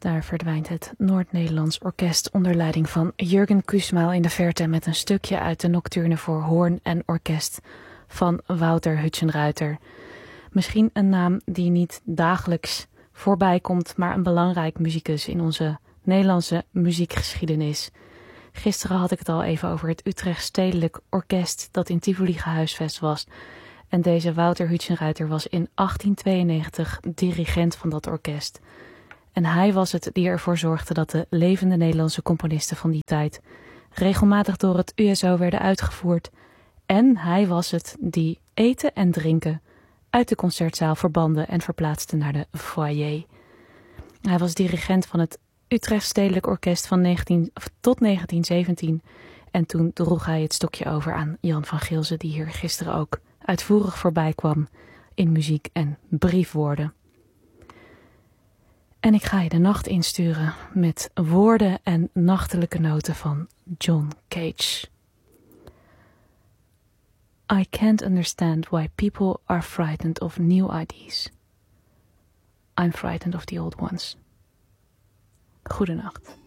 Daar verdwijnt het Noord-Nederlands Orkest onder leiding van Jurgen Kussmaal in de verte met een stukje uit de nocturne voor hoorn en orkest van Wouter Hutchenruiter. Misschien een naam die niet dagelijks voorbij komt, maar een belangrijk muzikus in onze Nederlandse muziekgeschiedenis. Gisteren had ik het al even over het Utrecht Stedelijk Orkest dat in Tivoli gehuisvest was. En deze Wouter Hutchenruiter was in 1892 dirigent van dat orkest. En hij was het die ervoor zorgde dat de levende Nederlandse componisten van die tijd regelmatig door het USO werden uitgevoerd. En hij was het die eten en drinken uit de concertzaal verbande en verplaatste naar de foyer. Hij was dirigent van het Utrecht Stedelijk Orkest van tot 1917. En toen droeg hij het stokje over aan Jan van Gilsen, die hier gisteren ook uitvoerig voorbij kwam in muziek en briefwoorden. En ik ga je de nacht insturen met woorden en nachtelijke noten van John Cage. I can't understand why people are frightened of new ideas. I'm frightened of the old ones. Goedenacht.